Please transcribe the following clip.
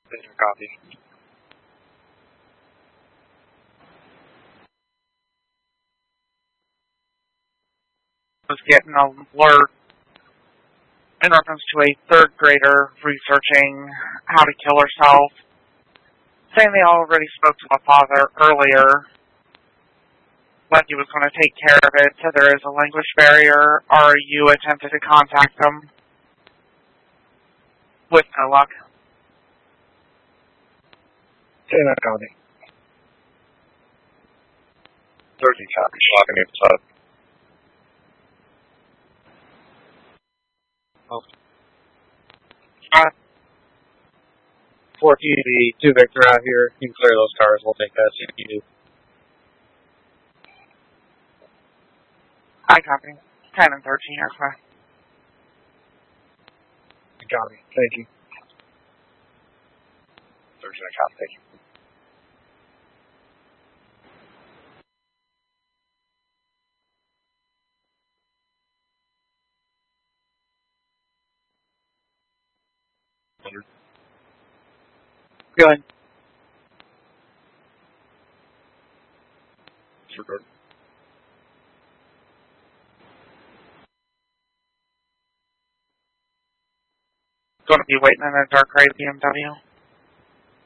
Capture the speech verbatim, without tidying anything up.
Station copy. Was getting an alert in reference to a third grader researching how to kill herself, saying they already spoke to my father earlier, but he was going to take care of it, said there is a language barrier. R U attempted to contact them with no luck. Station copy. thirty copy. Locking in sub. Oh. Uh, four T V, two Victor out here. You can clear those cars. We'll take that C Q. I copy. ten and thirteen aircraft. Copy. Thank you. thirteen, I copy. Thank you. Good. Disregard. Going to be waiting in a dark gray B M W.